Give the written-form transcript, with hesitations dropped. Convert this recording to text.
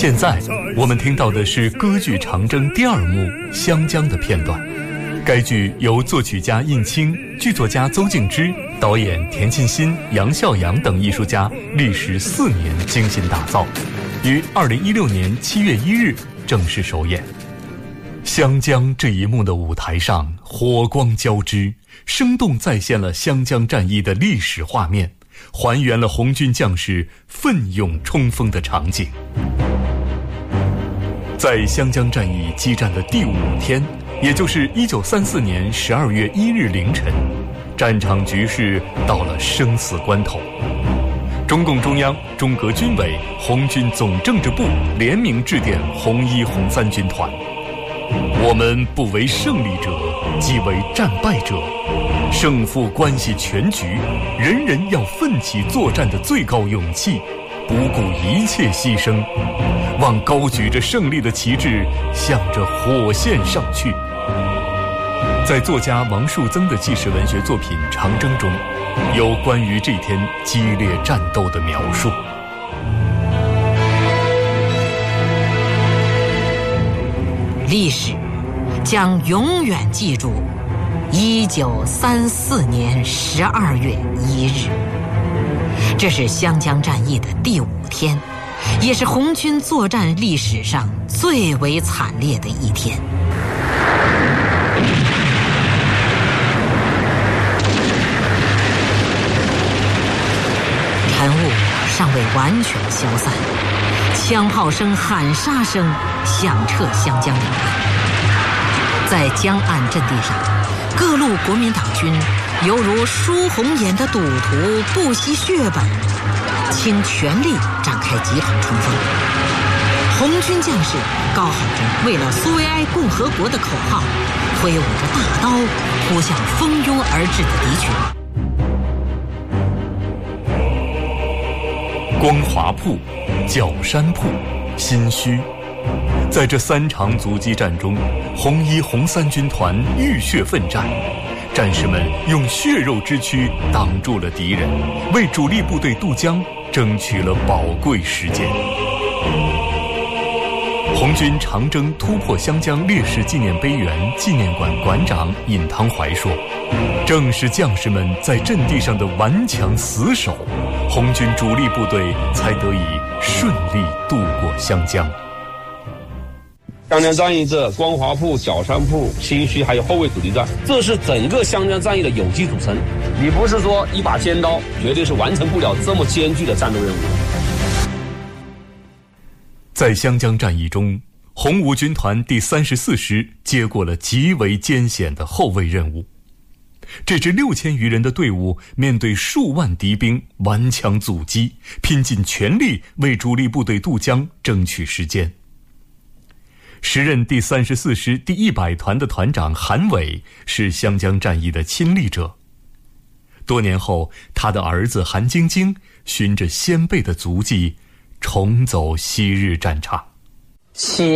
现在我们听到的是歌剧《长征》第2幕《湘江》的片段。该剧由作曲家印青、剧作家邹静之、导演田沁鑫、杨孝阳等艺术家历时4年精心打造，于2016年7月1日正式首演。湘江这一幕的舞台上火光交织，生动再现了湘江战役的历史画面，还原了红军将士奋勇冲锋的场景。在湘江战役激战的第5天，也就是1934年12月1日凌晨，战场局势到了生死关头。中共中央、中革军委、红军总政治部联名致电红1、红3军团：我们不为胜利者，即为战败者。胜负关系全局，人人要奋起作战的最高勇气，不顾一切牺牲，望高举着胜利的旗帜，向着火线上去。在作家王树增的纪实文学作品《长征》中，有关于这天激烈战斗的描述。 历史将永远记住1934年12月1日，这是湘江战役的第5天，也是红军作战历史上最为惨烈的一天。晨雾尚未完全消散，枪炮声、喊杀声响彻湘江两岸。在江岸阵地上，各路国民党军犹如输红眼的赌徒，不惜血本，倾全力展开急航冲锋。红军将士高喊着为了苏维埃共和国的口号，挥舞着大刀扑向蜂拥而至的敌群。 光华铺、角山铺、新圩，在这3场阻击战中，红1、红3军团浴血奋战，战士们用血肉之躯挡住了敌人，为主力部队渡江争取了宝贵时间。红军长征突破湘江烈士纪念碑园纪念馆馆长尹汤怀说，正是将士们在阵地上的顽强死守，红军主力部队才得以顺利渡过湘江。 湘江战役这光华铺、角山铺、新圩还有后卫阻击战，这是整个湘江战役的有机组成。你不是说一把尖刀绝对是完成不了这么艰巨的战斗任务。 在湘江战役中，红五军团第34师接过了极为艰险的后卫任务。这支6000余人的队伍面对数万敌兵顽强阻击，拼尽全力为主力部队渡江争取时间。时任第34师第100团的团长韩伟是湘江战役的亲历者。多年后，他的儿子韩晶晶循着先辈的足迹重走昔日战场。